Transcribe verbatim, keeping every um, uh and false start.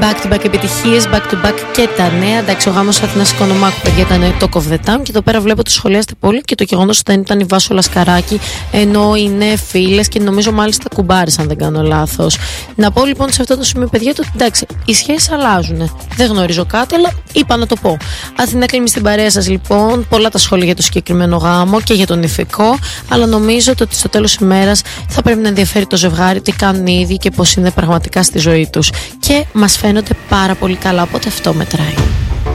Back to back επιτυχίες, back to back και τα νέα. Εντάξει, ο γάμος Αθηνάς Οικονομάκου, παιδιά, ήταν το Talk of the Town. Και εδώ πέρα βλέπω ότι σχολιάζεται πολύ και το γεγονός ότι δεν ήταν η Βάσο Λασκαράκη, ενώ είναι φίλες και νομίζω μάλιστα κουμπάρες, αν δεν κάνω λάθος. Να πω λοιπόν σε αυτό το σημείο, παιδιά, ότι εντάξει, οι σχέσεις αλλάζουν. Δεν γνωρίζω κάτι, αλλά είπα να το πω. Αθηνά κλείνει στην παρέα σας λοιπόν. Πολλά τα σχόλια για το συγκεκριμένο γάμο και για τον ηφικό, αλλά νομίζω ότι στο τέλος της ημέρας θα πρέπει να ενδιαφέρει το ζευγάρι τι κάνουν οι ίδιοι και πώς είναι πραγματικά στη ζωή τους. Και μας φαίνονται πάρα πολύ καλά, οπότε αυτό μετράει.